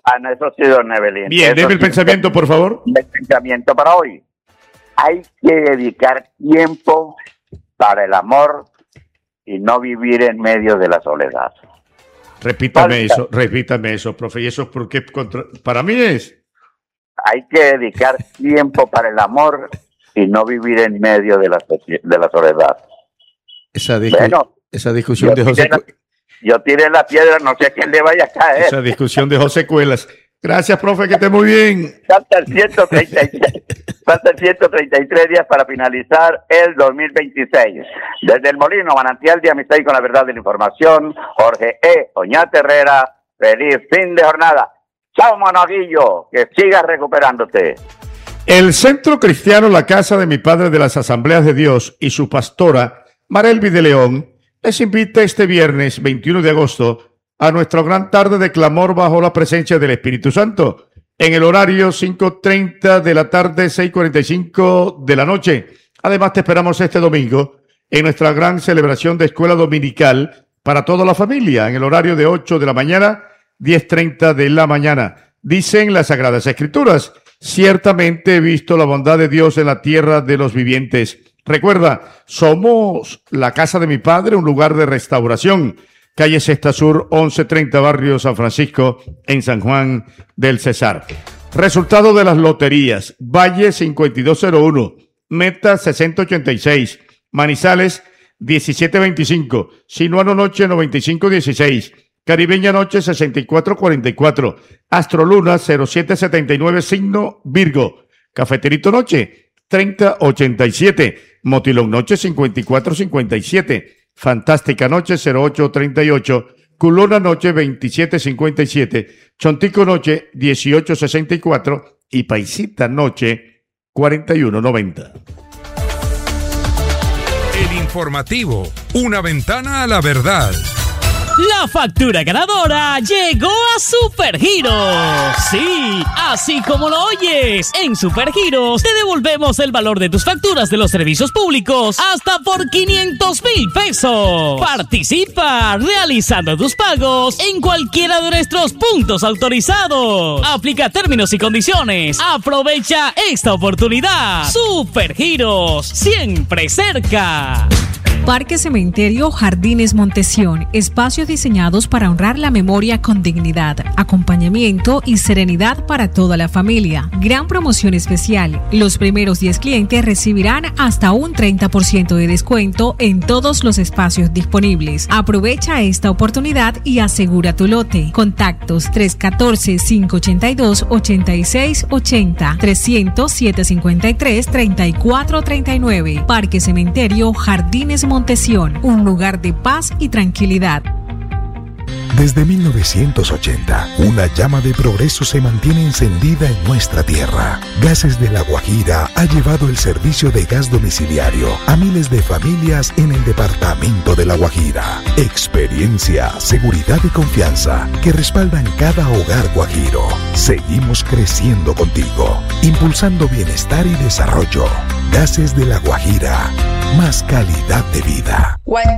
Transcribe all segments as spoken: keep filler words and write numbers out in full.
Ah, no, eso sí, don Evelyn. Bien, deme el sí, pensamiento, por favor. El pensamiento para hoy. Hay que dedicar tiempo para el amor y no vivir en medio de la soledad. Repítame Falta. eso, repítame eso, profe. ¿Y eso es porque contra... para mí es? Hay que dedicar tiempo para el amor y no vivir en medio de la, de la soledad. Esa, discu... bueno, esa discusión de José... La... Yo tiré la piedra, no sé a quién le vaya a caer. Esa discusión de José Cuelas. Gracias, profe, que esté muy bien. Faltan ciento treinta y tres, faltan ciento treinta y tres días para finalizar el dos mil veintiséis. Desde el Molino, manantial de amistad y con la verdad de la información, Jorge E. Oñate Herrera, feliz fin de jornada. Chao, Monaguillo, que sigas recuperándote. El Centro Cristiano La Casa de mi Padre de las Asambleas de Dios y su pastora, Marelvi de León, les invita este viernes veintiuno de agosto a nuestra gran tarde de clamor bajo la presencia del Espíritu Santo, en el horario cinco treinta de la tarde, seis cuarenta y cinco de la noche. Además, te esperamos este domingo en nuestra gran celebración de escuela dominical para toda la familia, en el horario de ocho de la mañana, diez treinta de la mañana. Dicen las Sagradas Escrituras, ciertamente he visto la bondad de Dios en la tierra de los vivientes. Recuerda, somos la casa de mi padre, un lugar de restauración. Calle Sexta Sur, once treinta, barrio San Francisco, en San Juan del Cesar. Resultado de las loterías: Valle cincuenta y dos cero uno, Meta sesenta ochenta y seis, Manizales diecisiete veinticinco, Sinuano Noche noventa y cinco dieciséis, Caribeña Noche sesenta y cuatro cuarenta y cuatro, Astroluna cero siete setenta y nueve, signo Virgo, Cafeterito Noche treinta ochenta y siete, Motilón Noche cincuenta y cuatro cincuenta y siete, Fantástica Noche cero ocho treinta y ocho, Culona Noche veintisiete cincuenta y siete, Chontico Noche dieciocho sesenta y cuatro y Paisita Noche cuarenta y uno noventa. El informativo, una ventana a la verdad. La factura ganadora llegó a Supergiros. Sí, así como lo oyes. En Supergiros te devolvemos el valor de tus facturas de los servicios públicos hasta por quinientos mil pesos. Participa realizando tus pagos en cualquiera de nuestros puntos autorizados. Aplica términos y condiciones. Aprovecha esta oportunidad. Supergiros, siempre cerca. Parque Cementerio Jardines Montesión, espacios diseñados para honrar la memoria con dignidad, acompañamiento y serenidad para toda la familia. Gran promoción especial. Los primeros diez clientes recibirán hasta un treinta por ciento de descuento en todos los espacios disponibles. Aprovecha esta oportunidad y asegura tu lote. Contactos tres uno cuatro, cinco ocho dos, ocho seis ocho cero, trescientos, siete cincuenta y tres, treinta y cuatro treinta y nueve. Parque Cementerio Jardines Montesión. Montesión, un lugar de paz y tranquilidad. Desde mil novecientos ochenta, una llama de progreso se mantiene encendida en nuestra tierra. Gases de La Guajira ha llevado el servicio de gas domiciliario a miles de familias en el departamento de La Guajira. Experiencia, seguridad y confianza que respaldan cada hogar guajiro. Seguimos creciendo contigo, impulsando bienestar y desarrollo. Gases de La Guajira, más calidad de vida.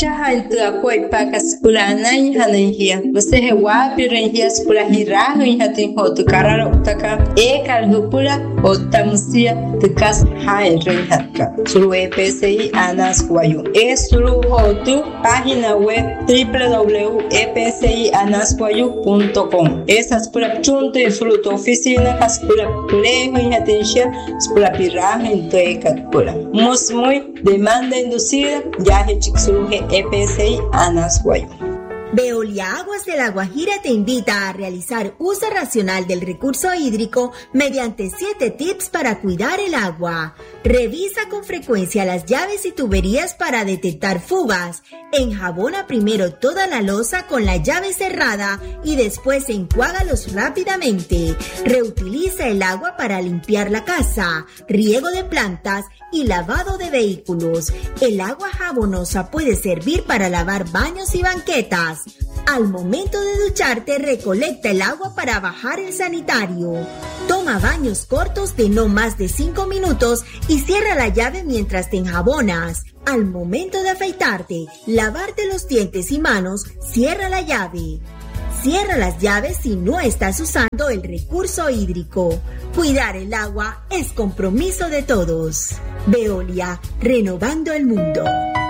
Você rewapi renhias pula hirahu inhatin hotu kararo taka ekal hupula otamusia tekas hain renhatka suru E P C I anas wayu e suru hotu página web w w w punto e p c i anas wayu punto com. Esas pula chunto e fruto oficina kas pula plejo inhatinshia pula pirahu intoekat pula mus muy demanda inducida ya hechik suru E P C I anas wayu. Veolia Aguas de La Guajira te invita a realizar uso racional del recurso hídrico mediante siete tips para cuidar el agua. Revisa con frecuencia las llaves y tuberías para detectar fugas. Enjabona primero toda la loza con la llave cerrada y después enjuágalos rápidamente. Reutiliza el agua para limpiar la casa, riego de plantas y lavado de vehículos. El agua jabonosa puede servir para lavar baños y banquetas. Al momento de ducharte, recolecta el agua para bajar el sanitario. Toma baños cortos de no más de cinco minutos y cierra la llave mientras te enjabonas. Al momento de afeitarte, lavarte los dientes y manos, cierra la llave. Cierra las llaves si no estás usando el recurso hídrico. Cuidar el agua es compromiso de todos. Veolia, renovando el mundo.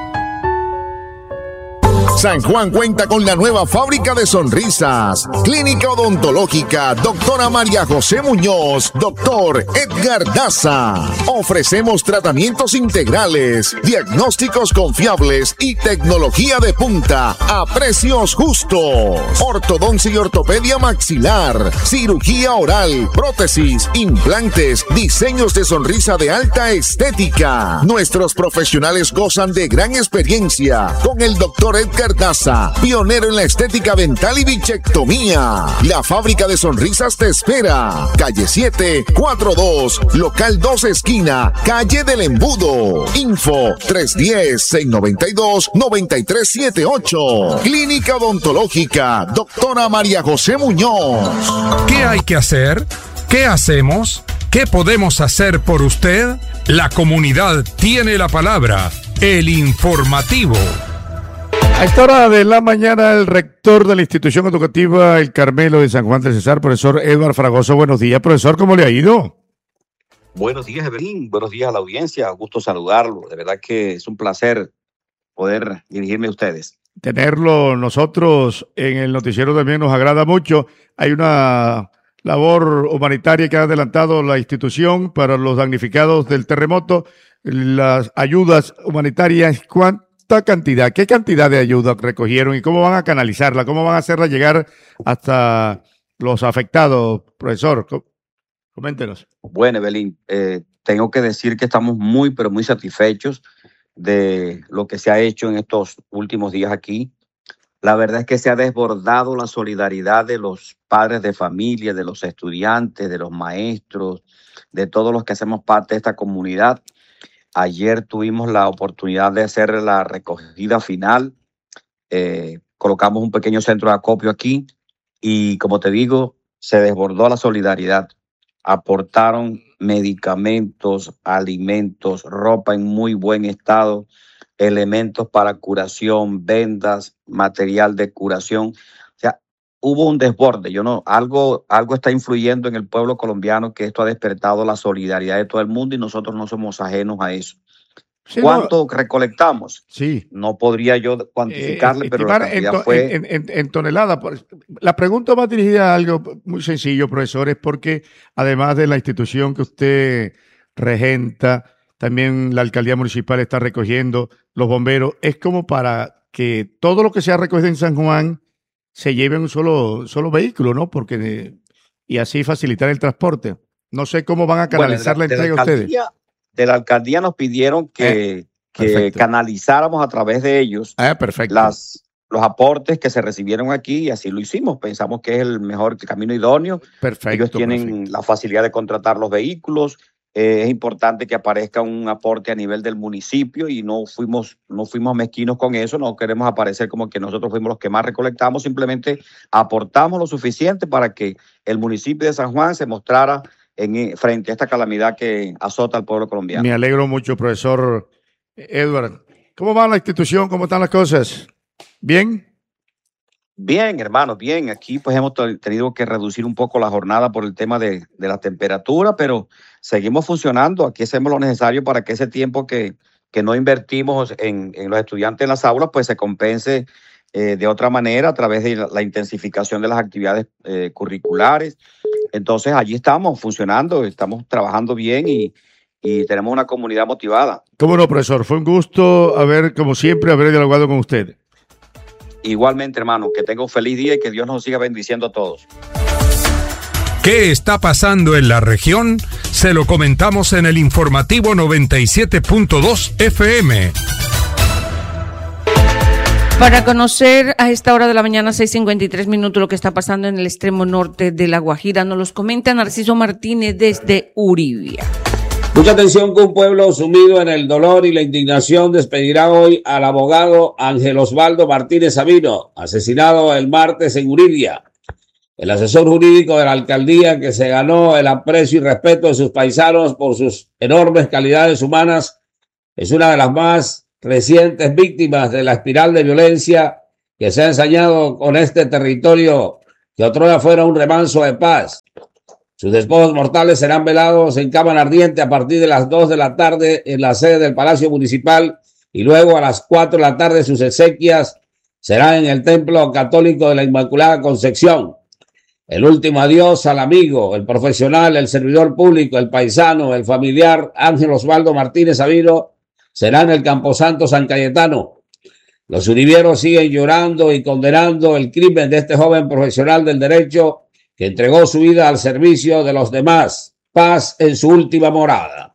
San Juan cuenta con la nueva fábrica de sonrisas. Clínica Odontológica Doctora María José Muñoz, Doctor Edgar Daza. Ofrecemos tratamientos integrales, diagnósticos confiables y tecnología de punta a precios justos. Ortodoncia y ortopedia maxilar, cirugía oral, prótesis, implantes, diseños de sonrisa de alta estética. Nuestros profesionales gozan de gran experiencia con el Doctor Edgar Daza, pionero en la estética dental y bichectomía. La fábrica de sonrisas te espera. Calle siete cuarenta y dos, local dos esquina, calle del Embudo. Info tres uno cero, seis nueve dos, nueve tres siete ocho. Clínica Odontológica Doctora María José Muñoz. ¿Qué hay que hacer? ¿Qué hacemos? ¿Qué podemos hacer por usted? La comunidad tiene la palabra. El informativo. A esta hora de la mañana, el rector de la institución educativa El Carmelo de San Juan del Cesar, profesor Edward Fragoso. Buenos días, profesor, ¿cómo le ha ido? Buenos días, Evelyn. Buenos días a la audiencia. Gusto saludarlo. De verdad que es un placer poder dirigirme a ustedes. Tenerlo nosotros en el noticiero también nos agrada mucho. Hay una labor humanitaria que ha adelantado la institución para los damnificados del terremoto. Las ayudas humanitarias, ¿cuánto? Cantidad, ¿qué cantidad de ayuda recogieron y cómo van a canalizarla? ¿Cómo van a hacerla llegar hasta los afectados, profesor? Coméntenos. Bueno, Evelyn, eh, tengo que decir que estamos muy, pero muy satisfechos de lo que se ha hecho en estos últimos días aquí. La verdad es que se ha desbordado la solidaridad de los padres de familia, de los estudiantes, de los maestros, de todos los que hacemos parte de esta comunidad. Ayer tuvimos la oportunidad de hacer la recogida final. Eh, colocamos un pequeño centro de acopio aquí y, como te digo, se desbordó la solidaridad. Aportaron medicamentos, alimentos, ropa en muy buen estado, elementos para curación, vendas, material de curación. O sea, hubo un desborde. Yo no, algo, algo está influyendo en el pueblo colombiano, que esto ha despertado la solidaridad de todo el mundo y nosotros no somos ajenos a eso. Sí, ¿cuánto no, recolectamos? Sí. No podría yo cuantificarle, eh, pero la cantidad en, to, fue... En, en, en toneladas. La pregunta va dirigida a algo muy sencillo, profesor, es porque además de la institución que usted regenta, también la alcaldía municipal está recogiendo, los bomberos, es como para que todo lo que se ha recogido en San Juan se lleve en un solo, solo vehículo, ¿no? Porque y así facilitar el transporte. No sé cómo van a canalizar bueno, la, la entrega a ustedes. De la alcaldía nos pidieron que, eh, que canalizáramos a través de ellos ah, perfecto. Las, los aportes que se recibieron aquí y así lo hicimos. Pensamos que es el mejor camino idóneo. Perfecto, ellos tienen perfecto. la facilidad de contratar los vehículos. Eh, es importante que aparezca un aporte a nivel del municipio y no fuimos, no fuimos mezquinos con eso. No queremos aparecer como que nosotros fuimos los que más recolectamos. Simplemente aportamos lo suficiente para que el municipio de San Juan se mostrara En, frente a esta calamidad que azota al pueblo colombiano. Me alegro mucho, profesor Edward. ¿Cómo va la institución? ¿Cómo están las cosas? ¿Bien? Bien, hermano, bien. Aquí pues hemos tenido que reducir un poco la jornada por el tema de, de la temperatura, pero seguimos funcionando. Aquí hacemos lo necesario para que ese tiempo que, que no invertimos en, en los estudiantes en las aulas, pues se compense eh, de otra manera a través de la, la intensificación de las actividades eh, curriculares. Entonces allí estamos funcionando, estamos trabajando bien y, y tenemos una comunidad motivada. ¿Cómo no, profesor? Fue un gusto haber, como siempre, haber dialogado con usted. Igualmente, hermano, que tenga un feliz día y que Dios nos siga bendiciendo a todos. ¿Qué está pasando en la región? Se lo comentamos en el informativo noventa y siete punto dos F M. Para conocer a esta hora de la mañana, seis cincuenta y tres minutos, lo que está pasando en el extremo norte de La Guajira, nos los comenta Narciso Martínez desde Uribia. Mucha atención, que un pueblo sumido en el dolor y la indignación despedirá hoy al abogado Ángel Osvaldo Martínez Sabino, asesinado el martes en Uribia. El asesor jurídico de la alcaldía, que se ganó el aprecio y respeto de sus paisanos por sus enormes calidades humanas, es una de las más recientes víctimas de la espiral de violencia que se ha ensañado con este territorio que otrora fuera un remanso de paz. Sus despojos mortales serán velados en cámara ardiente a partir de las dos de la tarde en la sede del Palacio Municipal y luego a las cuatro de la tarde sus exequias serán en el Templo Católico de la Inmaculada Concepción. El último adiós al amigo, el profesional, el servidor público, el paisano, el familiar Ángel Osvaldo Martínez Sabino será en el Camposanto San Cayetano. Los uribieros siguen llorando y condenando el crimen de este joven profesional del derecho que entregó su vida al servicio de los demás. Paz en su última morada.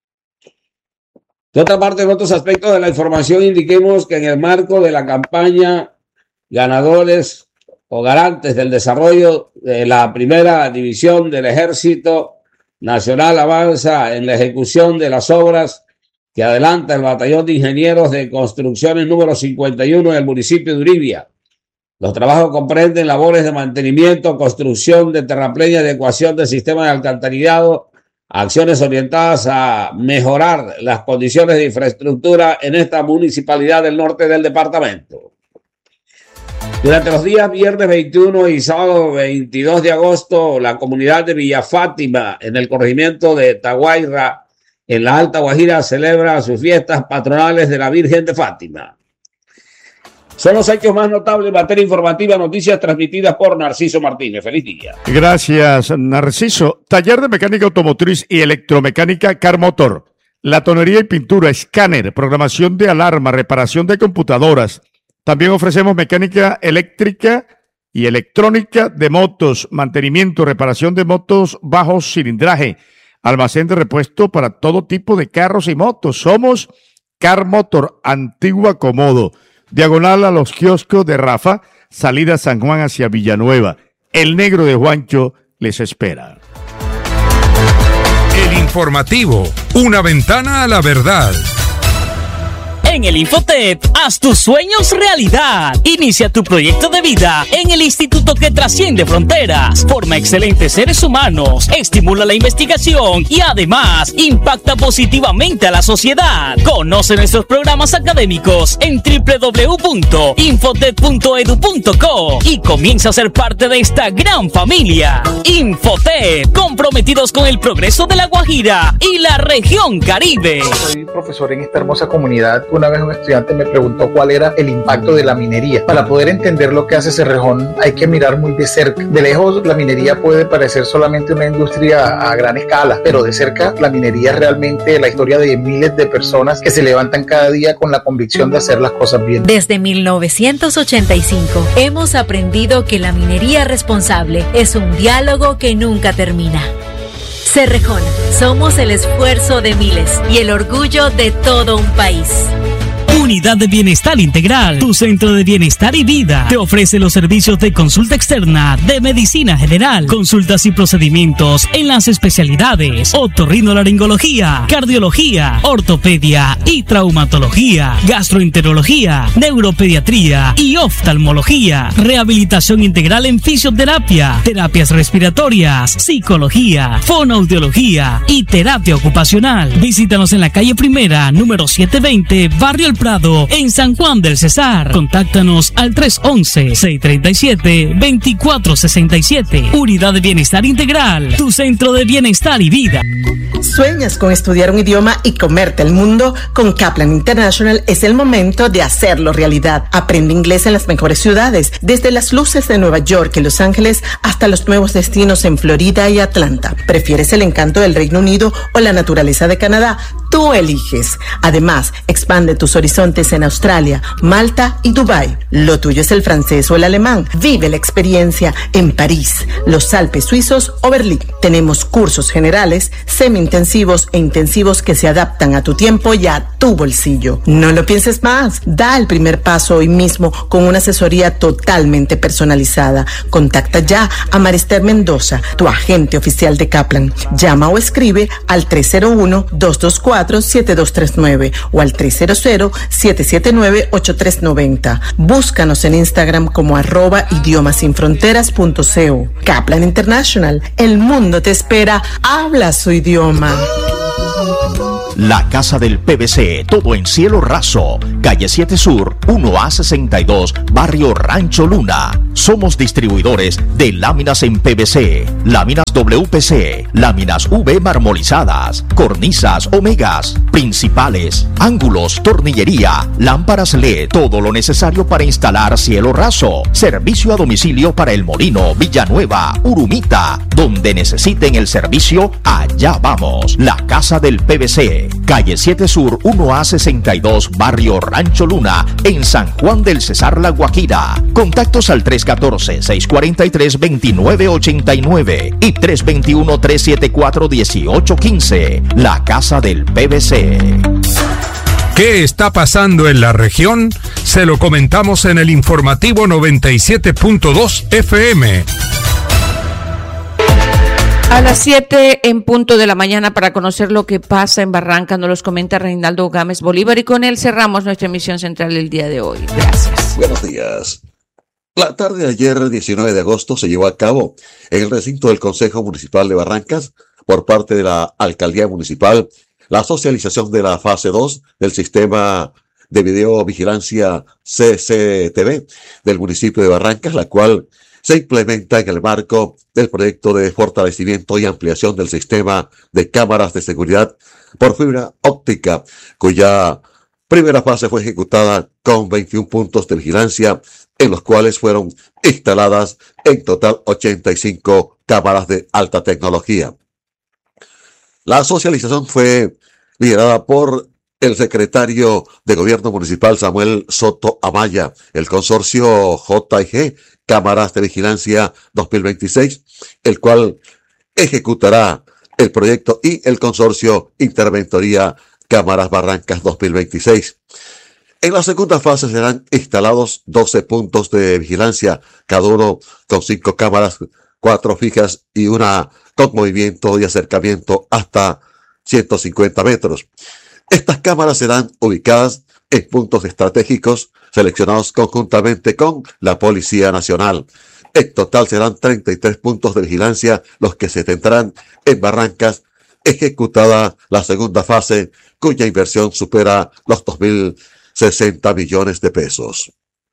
De otra parte, en otros aspectos de la información, indiquemos que en el marco de la campaña Ganadores o Garantes del Desarrollo de la Primera División del Ejército Nacional avanza en la ejecución de las obras que adelanta el Batallón de Ingenieros de Construcciones número cincuenta y uno en el municipio de Uribia. Los trabajos comprenden labores de mantenimiento, construcción de terraplén y adecuación del sistema de alcantarillado, acciones orientadas a mejorar las condiciones de infraestructura en esta municipalidad del norte del departamento. Durante los días viernes veintiuno y sábado veintidós de agosto, la comunidad de Villa Fátima, en el corregimiento de Taguayra, en la Alta Guajira, celebra sus fiestas patronales de la Virgen de Fátima. Son los hechos más notables en materia informativa, noticias transmitidas por Narciso Martínez. Feliz día. Gracias, Narciso. Taller de mecánica automotriz y electromecánica Carmotor. La tonería y pintura, escáner, programación de alarma, reparación de computadoras. También ofrecemos mecánica eléctrica y electrónica de motos, mantenimiento, reparación de motos bajo cilindraje, almacén de repuesto para todo tipo de carros y motos. Somos Carmotor, Antigua Comodo, diagonal a los kioscos de Rafa, salida San Juan hacia Villanueva. El negro de Juancho les espera. El informativo, una ventana a la verdad. En el Infotep, haz tus sueños realidad. Inicia tu proyecto de vida en el instituto que trasciende fronteras. Forma excelentes seres humanos, estimula la investigación y además impacta positivamente a la sociedad. Conoce nuestros programas académicos en doble u doble u doble u punto infotep punto edu punto co y comienza a ser parte de esta gran familia. Infotep, comprometidos con el progreso de La Guajira y la región Caribe. Soy profesor en esta hermosa comunidad. Una vez un estudiante me preguntó cuál era el impacto de la minería. Para poder entender lo que hace Cerrejón hay que mirar muy de cerca. De lejos la minería puede parecer solamente una industria a gran escala, pero de cerca la minería es realmente la historia de miles de personas que se levantan cada día con la convicción de hacer las cosas bien. Desde mil novecientos ochenta y cinco hemos aprendido que la minería responsable es un diálogo que nunca termina. Cerrejón, somos el esfuerzo de miles y el orgullo de todo un país. Unidad de Bienestar Integral, tu centro de bienestar y vida. Te ofrece los servicios de consulta externa, de medicina general, consultas y procedimientos en las especialidades otorrinolaringología, cardiología, ortopedia y traumatología, gastroenterología, neuropediatría y oftalmología, rehabilitación integral en fisioterapia, terapias respiratorias, psicología, fonoaudiología y terapia ocupacional. Visítanos en la calle Primera, número setecientos veinte, Barrio El Prado, en San Juan del Cesar. Contáctanos al tres once, seiscientos treinta y siete, veinticuatro sesenta y siete. Unidad de Bienestar Integral, tu centro de bienestar y vida. ¿Sueñas con estudiar un idioma y comerte el mundo? Con Kaplan International es el momento de hacerlo realidad. Aprende inglés en las mejores ciudades, desde las luces de Nueva York y Los Ángeles hasta los nuevos destinos en Florida y Atlanta. ¿Prefieres el encanto del Reino Unido o la naturaleza de Canadá? Tú eliges. Además, expande tus horizontes en Australia, Malta y Dubái. Lo tuyo es el francés o el alemán. Vive la experiencia en París, los Alpes suizos o Berlín. Tenemos cursos generales, semi-intensivos e intensivos que se adaptan a tu tiempo y a tu bolsillo. No lo pienses más. Da el primer paso hoy mismo con una asesoría totalmente personalizada. Contacta ya a Marister Mendoza, tu agente oficial de Kaplan. Llama o escribe al tres cero uno, dos dos cuatro, siete dos tres nueve o al tres cero cero, siete siete nueve, ocho tres nueve cero. Búscanos en Instagram como arroba idiomasinfronteras.co. Kaplan International, el mundo te espera. Habla su idioma. La Casa del P V C, todo en cielo raso. Calle siete Sur, uno A sesenta y dos, Barrio Rancho Luna. Somos distribuidores de láminas en P V C, láminas W P C, láminas U V marmolizadas, cornisas omegas, principales, ángulos, tornillería, lámparas L E D, todo lo necesario para instalar cielo raso. Servicio a domicilio para El Molino, Villanueva, Urumita. Donde necesiten el servicio, allá vamos. La Casa del P V C, calle siete Sur, uno A sesenta y dos, Barrio Rancho Luna, en San Juan del Cesar, La Guajira. Contactos al tres uno cuatro, seis cuatro tres, dos nueve ocho nueve y tres dos uno, tres siete cuatro, uno ocho uno cinco. La Casa del P V C. ¿Qué está pasando en la región? Se lo comentamos en el informativo noventa y siete punto dos F M. A las siete en punto de la mañana para conocer lo que pasa en Barranca, nos los comenta Reinaldo Gámez Bolívar y con él cerramos nuestra emisión central el día de hoy. Gracias. Buenos días. La tarde de ayer, diecinueve de agosto, se llevó a cabo en el recinto del Consejo Municipal de Barrancas, por parte de la Alcaldía Municipal, la socialización de la fase dos del sistema de videovigilancia C C T V del municipio de Barrancas, la cual se implementa en el marco del proyecto de fortalecimiento y ampliación del sistema de cámaras de seguridad por fibra óptica, cuya primera fase fue ejecutada con veintiún puntos de vigilancia, en los cuales fueron instaladas en total ochenta y cinco cámaras de alta tecnología. La socialización fue liderada por el secretario de Gobierno Municipal Samuel Soto Amaya, el consorcio J y G, Cámaras de Vigilancia dos mil veintiséis, el cual ejecutará el proyecto, y el consorcio Interventoría Cámaras Barrancas dos mil veintiséis. En la segunda fase serán instalados doce puntos de vigilancia, cada uno con cinco cámaras, cuatro fijas y una con movimiento y acercamiento hasta ciento cincuenta metros. Estas cámaras serán ubicadas en puntos estratégicos seleccionados conjuntamente con la Policía Nacional. En total serán treinta y tres puntos de vigilancia los que se tendrán en Barrancas, ejecutada la segunda fase, cuya inversión supera los dos mil sesenta millones de pesos.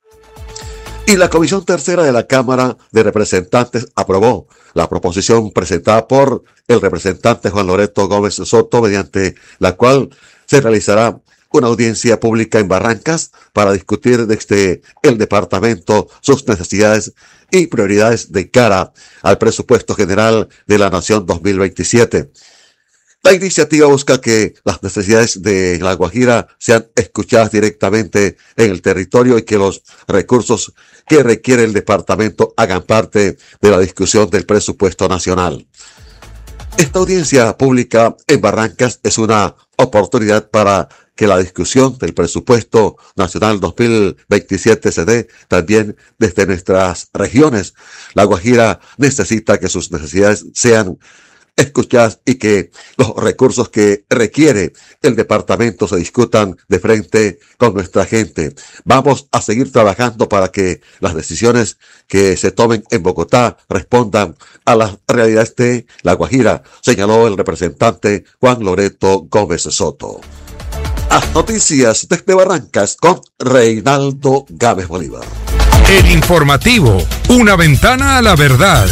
Y la Comisión Tercera de la Cámara de Representantes aprobó la proposición presentada por el representante Juan Loreto Gómez Soto, mediante la cual se realizará una audiencia pública en Barrancas para discutir desde el departamento sus necesidades y prioridades de cara al presupuesto general de la Nación dos mil veintisiete. La iniciativa busca que las necesidades de La Guajira sean escuchadas directamente en el territorio y que los recursos que requiere el departamento hagan parte de la discusión del presupuesto nacional. Esta audiencia pública en Barrancas es una oportunidad para que la discusión del presupuesto nacional dos mil veintisiete se dé también desde nuestras regiones. La Guajira necesita que sus necesidades sean escuchadas y que los recursos que requiere el departamento se discutan de frente con nuestra gente. Vamos a seguir trabajando para que las decisiones que se tomen en Bogotá respondan a las realidades de La Guajira, señaló el representante Juan Loreto Gómez Soto. Las noticias desde Barrancas con Reinaldo Gámez Bolívar. El informativo, una ventana a la verdad.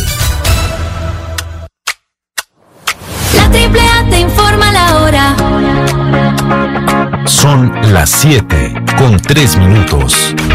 La Triple A te informa la hora. Son las siete con tres minutos.